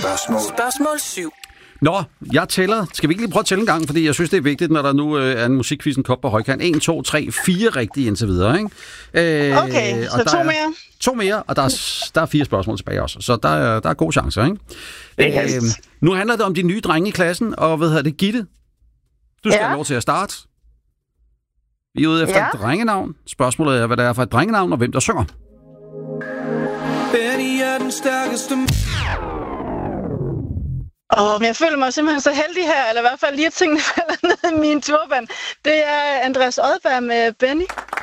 Spørgsmål 7. Nå, jeg tæller. Skal vi ikke lige prøve at tælle en gang? Fordi jeg synes, det er vigtigt, når der nu er en musikquizzen kop på højkant. 1, 2, 3, 4 rigtige indtil videre, ikke? Okay, så 2 mere. 2 mere, og der er 4 spørgsmål tilbage også. Så der er gode chancer, ikke? Nu handler det om de nye drenge i klassen, og hvad hedder det? Gitte, du skal have lov til at starte. Vi er ude efter et drengenavn. Spørgsmålet er, hvad det er for et drengenavn, og hvem der synger. Benny er den stærkeste. Men jeg føler mig simpelthen så heldig her, eller i hvert fald lige at tingene falder ned i min turban. Det er Andreas Odberg med Benny.